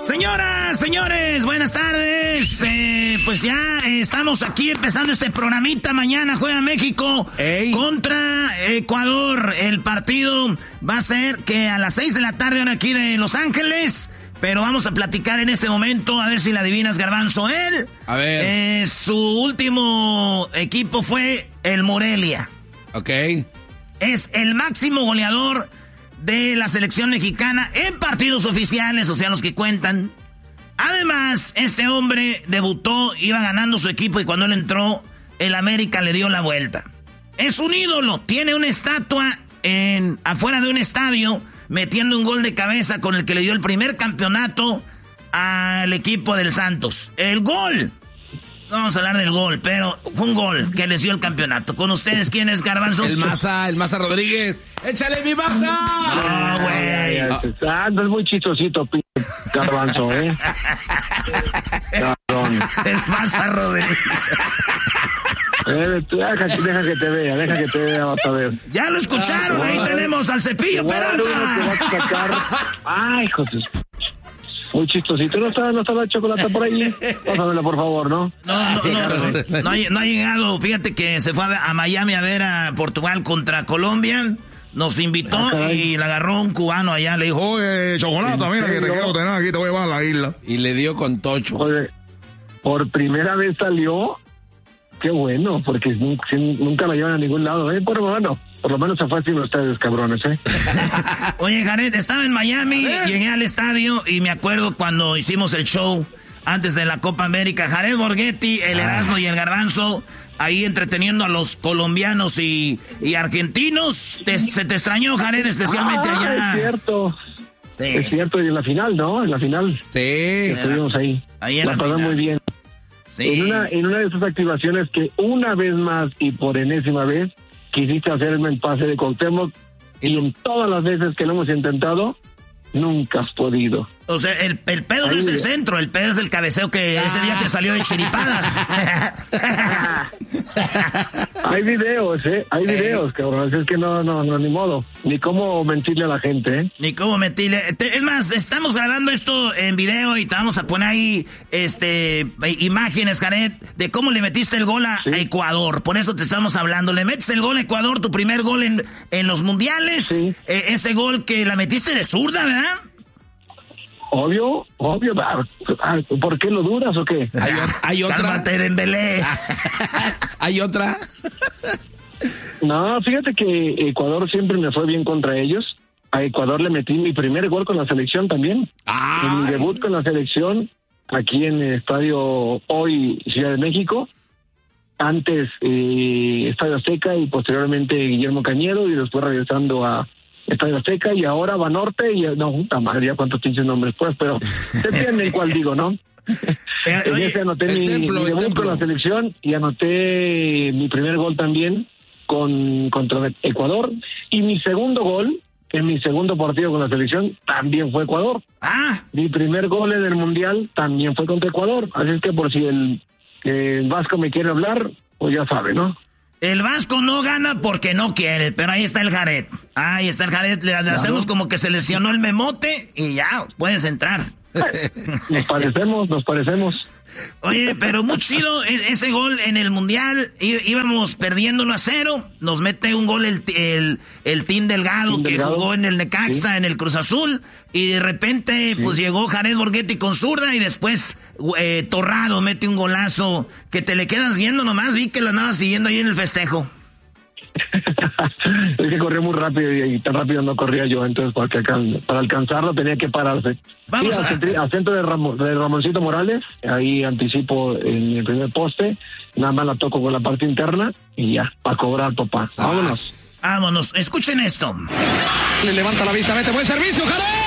Señoras, señores, buenas tardes. Pues ya estamos aquí empezando este programita. Mañana juega México contra Ecuador. El partido va a ser que a las 6 de la tarde, hora aquí de Los Ángeles. Pero vamos a platicar en este momento, a ver si la adivinas, Garbanzo. Él, a ver. Su último equipo fue el Morelia. Ok. Es el máximo goleador de la selección mexicana en partidos oficiales, o sea, los que cuentan. Además, este hombre debutó, iba ganando su equipo y cuando él entró, el América le dio la vuelta. Es un ídolo, tiene una estatua afuera de un estadio, metiendo un gol de cabeza con el que le dio el primer campeonato al equipo del Santos. El gol. No vamos a hablar del gol, pero fue un gol que les dio el campeonato. ¿Con ustedes quién es, Garbanzo? El Maza Rodríguez. ¡Échale mi Maza! No, güey. Andas muy chistosito, Garbanzo, Cabrón. El Maza Rodríguez. Deja que te vea, vas a ver. Ya lo escucharon, ahí tenemos al Cepillo Peralta. Ay, hijo de... Muy chistosito. ¿No está la chocolate por ahí? Pásamela, por favor, ¿no? No ha llegado. Fíjate que se fue a Miami a ver a Portugal contra Colombia. Nos invitó y le agarró un cubano allá. Le dijo, oye, chocolate, mira que te quiero tener aquí, te voy a llevar a la isla. Y le dio con tocho. Oye, por primera vez salió. Qué bueno, porque nunca la llevan a ningún lado, Pero bueno, por lo menos se fue sin ustedes, cabrones, Oye, Jared, estaba en Miami, llegué al estadio y me acuerdo cuando hicimos el show antes de la Copa América. Jared Borghetti, el Erasmo y el Garbanzo, ahí entreteniendo a los colombianos y argentinos. Se te extrañó, Jared, especialmente allá. Es cierto. Sí. Es cierto, y en la final, ¿no? En la final. Sí. Estuvimos ahí. Ahí en la pasamos muy bien. Sí. En una de esas activaciones que una vez más y por enésima vez quisiste hacerme el pase de Cuauhtémoc y en todas las veces que lo hemos intentado, nunca has podido. O sea, el pedo no es el centro, el pedo es el cabeceo que ese día te salió de chiripada. Hay videos, hay videos, cabrón. Es que no, ni modo. Ni cómo mentirle a la gente, Ni cómo mentirle. Es más, estamos grabando esto en video y te vamos a poner ahí imágenes, Jared, de cómo le metiste el gol a Ecuador. Por eso te estamos hablando. Le metes el gol a Ecuador, tu primer gol en los mundiales. Sí. Ese gol que la metiste de zurda, ¿verdad? Obvio. ¿Por qué lo dudas o qué? ¿Hay otra? Cálmate, Dembélé. ¿Hay otra? No, fíjate que Ecuador siempre me fue bien contra ellos. A Ecuador le metí mi primer gol con la selección también. En mi debut con la selección, aquí en el Estadio Hoy Ciudad de México. Antes Estadio Azteca y posteriormente Guillermo Cañedo y después regresando a Estadio Azteca y ahora Banorte y no, puta madre, ya cuántos pinches nombres pues, pero se entienden cuál digo, ¿no? En ese anoté mi debut con la selección y anoté mi primer gol también contra Ecuador y mi segundo gol en mi segundo partido con la selección también fue Ecuador. Mi primer gol en el Mundial también fue contra Ecuador, así es que por si el Vasco me quiere hablar, pues ya sabe, ¿no? El Vasco no gana porque no quiere, pero ahí está el Jared. Ahí está el Jared. Le hacemos como que se lesionó el memote y ya, puedes entrar. Nos parecemos. Oye, pero muy chido ese gol en el Mundial. Íbamos perdiendo 1-0. Nos mete un gol el Team Delgado que jugó en el Necaxa, en el Cruz Azul. Y de repente, pues llegó Jared Borghetti con zurda y después Torrado mete un golazo que te le quedas viendo nomás. Vi que lo andaba siguiendo ahí en el festejo. Es que corrió muy rápido y tan rápido no corría yo, entonces para alcanzarlo tenía que pararse. Vamos a centro de Ramoncito Morales, ahí anticipo en el primer poste, nada más la toco con la parte interna y ya, para cobrar, papá. Vámonos, escuchen esto. Le levanta la vista, mete buen servicio, ¡Jared!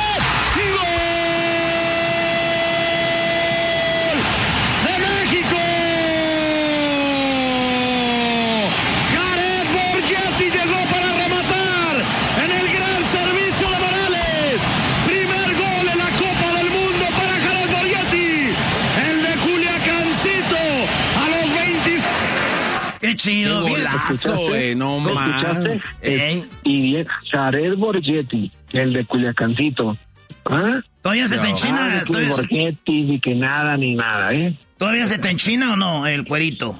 Qué chido, golazo, no más. Y bien, Jared Borghetti, el de Culiacancito. ¿Todavía se te enchina? Ni que nada, ni nada, ¿eh? ¿Todavía se te enchina o no el cuerito?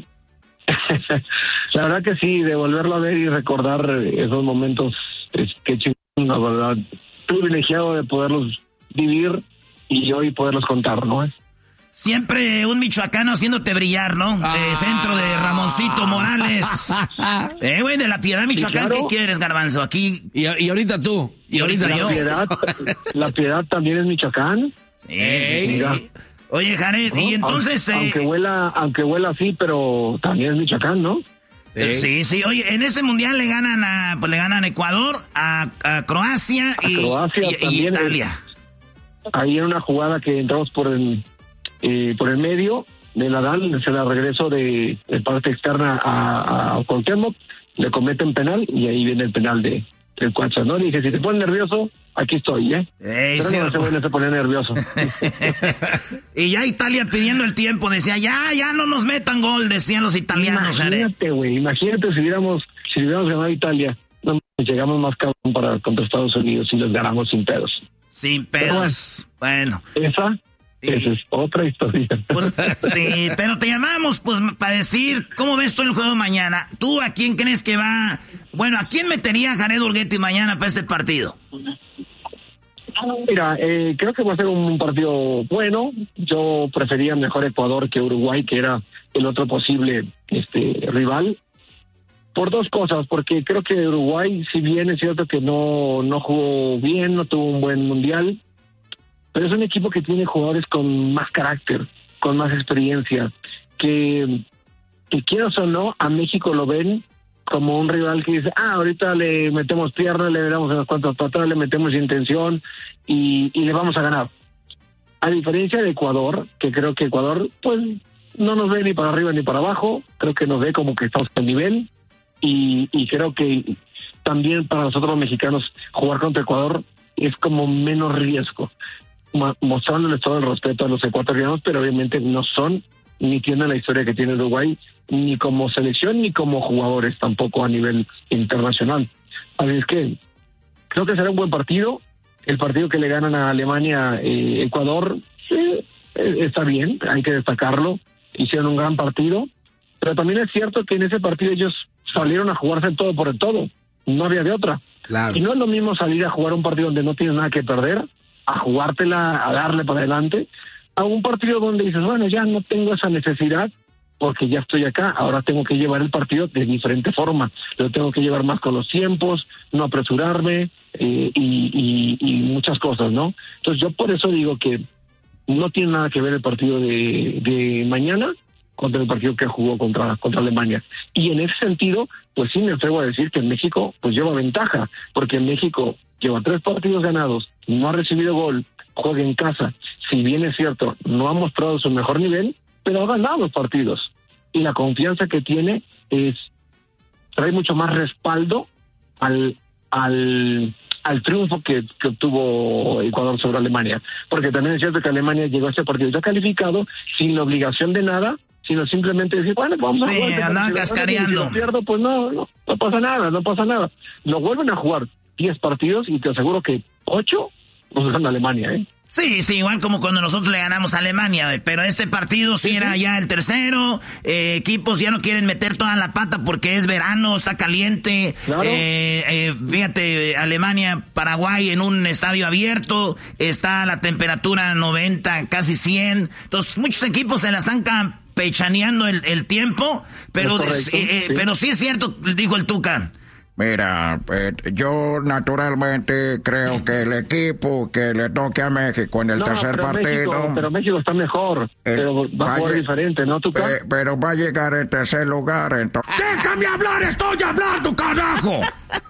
La verdad que sí, de volverlo a ver y recordar esos momentos, qué chingón, la verdad. Privilegiado de poderlos vivir y hoy poderlos contar, ¿no? Siempre un michoacano haciéndote brillar, ¿no? Centro de Ramoncito Morales. Güey, de La Piedad, Michoacán, sí, claro. ¿Qué quieres, Garbanzo? Aquí... Y ahorita tú. Y ahorita yo. La Piedad también es Michoacán. Sí. Oye, Jared, ¿no? Y entonces... Aunque huela así, pero también es Michoacán, ¿no? Sí. Oye, en ese mundial le ganan a Ecuador, a Croacia y Italia. Ahí en una jugada que entramos por el medio de Nadal, se la regreso de parte externa a Cuauhtémoc, le cometen penal y ahí viene el penal del Cuacha, ¿no? Le dije, si te pones nervioso, aquí estoy, ¿eh? Pero sí, no se pone nervioso. Y ya Italia pidiendo el tiempo, decía, ya no nos metan gol, decían los italianos. Imagínate si hubiéramos ganado a Italia, no llegamos más cabrón contra Estados Unidos y les ganamos sin pedos. Sin pedos, bueno. Esa es otra historia. Pues, sí, pero te llamamos pues para decir cómo ves tú el juego mañana. ¿Tú a quién crees que va? Bueno, ¿a quién metería Jared Borghetti mañana para este partido? Mira, creo que va a ser un partido bueno. Yo prefería mejor Ecuador que Uruguay, que era el otro posible rival. Por dos cosas, porque creo que Uruguay, si bien es cierto que no jugó bien, no tuvo un buen mundial, pero es un equipo que tiene jugadores con más carácter, con más experiencia, que quieras o no, a México lo ven como un rival que dice, ahorita le metemos pierna, le damos unas cuantas patadas, le metemos intención y le vamos a ganar. A diferencia de Ecuador, que creo que Ecuador, pues, no nos ve ni para arriba ni para abajo, creo que nos ve como que estamos al nivel, y creo que también para nosotros los mexicanos jugar contra Ecuador es como menos riesgo, mostrándoles todo el respeto a los ecuatorianos, pero obviamente no son ni tienen la historia que tiene Uruguay, ni como selección ni como jugadores tampoco a nivel internacional. Así es que creo que será un buen partido. El partido que le ganan a Alemania, Ecuador, está bien, hay que destacarlo, hicieron un gran partido, pero también es cierto que en ese partido ellos salieron a jugarse todo por el todo, no había de otra. Claro. Y no es lo mismo salir a jugar un partido donde no tienes nada que perder, a jugártela, a darle para adelante, a un partido donde dices, bueno, ya no tengo esa necesidad porque ya estoy acá, ahora tengo que llevar el partido de diferente forma, lo tengo que llevar más con los tiempos, no apresurarme y muchas cosas, ¿no? Entonces yo por eso digo que no tiene nada que ver el partido de mañana contra el partido que jugó contra Alemania. Y en ese sentido, pues sí me atrevo a decir que México pues lleva ventaja, porque México lleva 3 partidos ganados, no ha recibido gol, juega en casa. Si bien es cierto, no ha mostrado su mejor nivel, pero ha ganado los partidos. Y la confianza que tiene trae mucho más respaldo al triunfo que obtuvo Ecuador sobre Alemania. Porque también es cierto que Alemania llegó a este partido ya calificado, sin la obligación de nada, sino simplemente decir, bueno, vamos a jugar. Andaban cascareando. Si lo pierdo, pues no pasa nada. Lo vuelven a jugar 10 partidos y te aseguro que 8 nos gana Alemania, ¿eh? Sí, igual como cuando nosotros le ganamos a Alemania, pero este partido sí era ya el tercero, equipos ya no quieren meter toda la pata porque es verano, está caliente, claro. Fíjate, Alemania, Paraguay en un estadio abierto, está la temperatura 90, casi 100, entonces muchos equipos se la están campechaneando el tiempo, pero, pero sí es cierto, dijo el Tuca. Mira, yo naturalmente creo que el equipo que le toque a México en el tercer partido... Pero México está mejor, pero va a jugar diferente, ¿no, Tuca? Pero va a llegar en tercer lugar, entonces... ¡Déjame hablar! ¡Estoy hablando, carajo!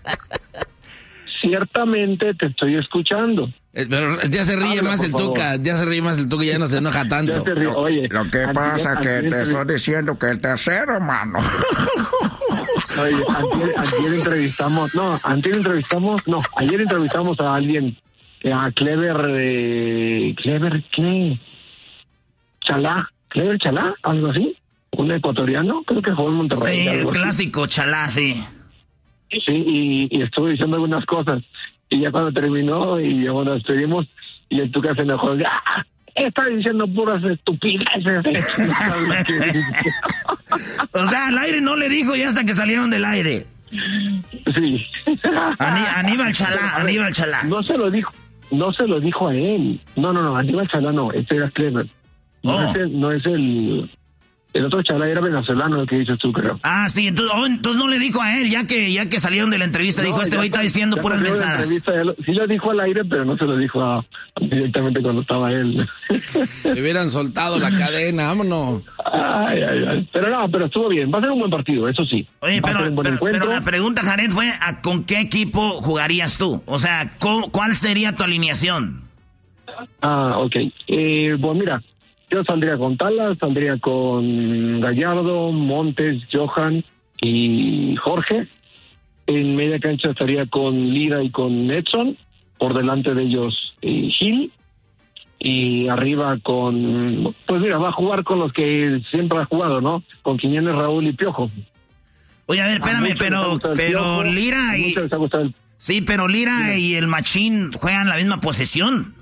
Ciertamente te estoy escuchando. Pero ya se ríe más el Tuca, ya no se enoja tanto. Oye, lo que pasa que te estoy diciendo que el tercero, mano. Oye, ayer entrevistamos a alguien, a Clever ¿qué? Clever Chalá, algo así, un ecuatoriano, creo que jugó en Monterrey. Sí, el clásico Chalá, sí. Sí, y estuve diciendo algunas cosas, y ya cuando terminó y ya nos despedimos, Y el Tuca se enojó. Está diciendo puras estupideces. O sea, al aire no le dijo y hasta que salieron del aire. Sí. Aníbal Chalá. No se lo dijo a él. No, Aníbal Chalá no, ese era Clever. No es el otro Chalá era venezolano, el que dices tú, creo. Ah, sí, entonces no le dijo a él, ya que salieron de la entrevista, dijo, güey está diciendo puras mensadas. Sí lo dijo al aire, pero no se lo dijo directamente cuando estaba él. Se hubieran soltado la cadena, vámonos. Ay. Pero estuvo bien, va a ser un buen partido, eso sí. Oye, pero la pregunta, Jared, fue ¿con qué equipo jugarías tú? O sea, ¿cuál sería tu alineación? Ok. Bueno, mira, yo saldría con Talas, saldría con Gallardo, Montes, Johan y Jorge. En media cancha estaría con Lira y con Edson. Por delante de ellos Gil. Y arriba pues mira, va a jugar con los que siempre ha jugado, ¿no? Con Quiñones, Raúl y Piojo. Oye, a ver, espérame, pero Lira y... Sí, pero Lira y el Machín juegan la misma posesión.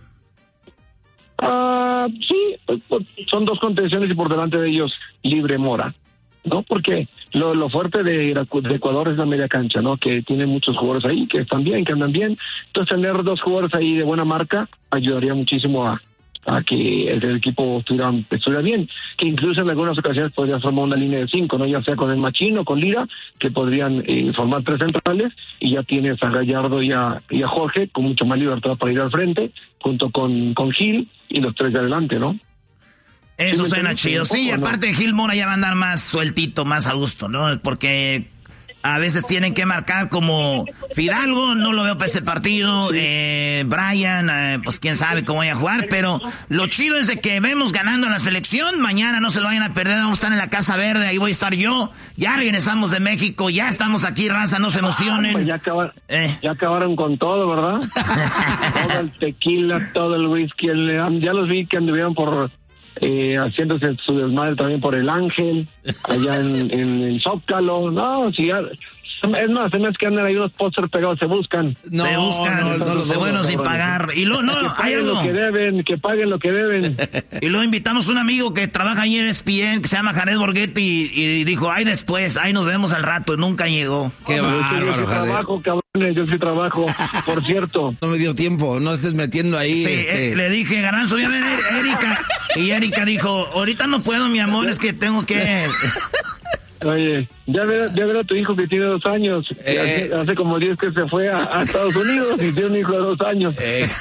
Sí, son dos contenciones y por delante de ellos Libre Mora, ¿no? Porque lo fuerte de Ecuador es la media cancha, ¿no? Que tiene muchos jugadores ahí que están bien, que andan bien. Entonces tener dos jugadores ahí de buena marca ayudaría muchísimo a que el equipo estuviera bien, que incluso en algunas ocasiones podría formar una línea de 5, ¿no? Ya sea con el Machín o con Lira, que podrían formar 3 centrales, y ya tienes a Gallardo y a Jorge con mucho más libertad para ir al frente, junto con Gil y los 3 de adelante, ¿no? Eso suena chido. Sí, aparte de Gil, Mora ya va a andar más sueltito, más a gusto, ¿no? Porque a veces tienen que marcar como Fidalgo, no lo veo para este partido, Brian, pues quién sabe cómo vaya a jugar, pero lo chido es de que vemos ganando en la selección, mañana no se lo vayan a perder, vamos a estar en la Casa Verde, ahí voy a estar yo, ya regresamos de México, ya estamos aquí, raza, no se emocionen. Pues ya acabaron con todo, ¿verdad? Todo el tequila, todo el whisky, ya los vi que anduvieron por... haciéndose su desmadre también por el Ángel, allá en el Zócalo. No, sí, es más, se me es que andan ahí unos pósters pegados, se buscan. No, los de buenos sin pagar. Y luego, hay algo. Lo que deben, que paguen lo que deben. Y luego invitamos a un amigo que trabaja ahí en ESPN, que se llama Jared Borghetti, y dijo, después, ahí nos vemos al rato, y nunca llegó. Qué bárbaro, Jared. Yo sí trabajo, por cierto. No me dio tiempo, no estés metiendo ahí. Sí, le dije, Garanzo, voy a ver Erika. Y Erika dijo, ahorita no puedo, mi amor, es que tengo que... Oye, ya ver a tu hijo que tiene 2 años. Hace como 10 que se fue a Estados Unidos y tiene un hijo de 2 años.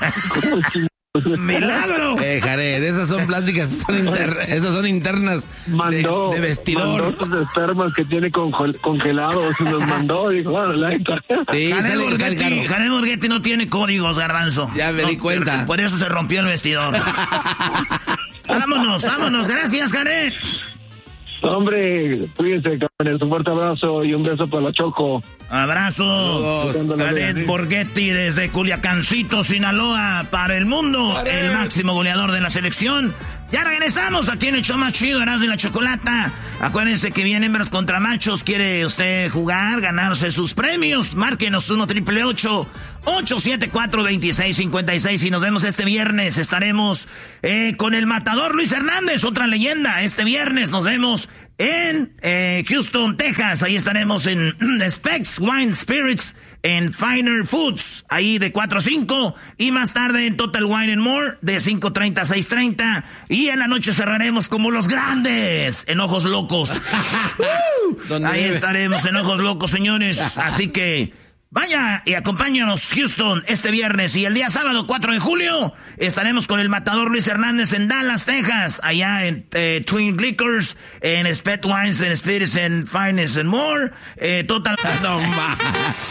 ¡Milagro! Jared, esas son pláticas, esas son internas de vestidor. Mandó los espermas que tiene congelados, los mandó, dijo, sí, Jared Borghetti no tiene códigos, Garbanzo. Ya me di cuenta. Por eso se rompió el vestidor. Vámonos, gracias, Jared. Hombre, cuídense, cabrones, un fuerte abrazo y un beso para la Choco. Abrazo, Jared Borghetti desde Culiacancito, Sinaloa, para el mundo, el máximo goleador de la selección. Ya regresamos aquí en el show más chido, Erasmo y la Chocolata. Acuérdense que viene hembras contra machos. ¿Quiere usted jugar, ganarse sus premios? Márquenos 1-888-874-2656 y nos vemos este viernes. Estaremos con el matador Luis Hernández, otra leyenda. Este viernes nos vemos en Houston, Texas. Ahí estaremos en Specs Wine Spirits, en Finer Foods, ahí de 4 a 5, y más tarde en Total Wine and More, de 5:30 a 6:30, y en la noche cerraremos como los grandes, en Ojos Locos. Ahí estaremos en Ojos Locos, señores, así que vaya y acompáñanos, Houston, este viernes, y el día sábado 4 de julio estaremos con el matador Luis Hernández en Dallas, Texas, allá en Twin Liquors, en Spec Wines and Spirits and Finest and More, Total...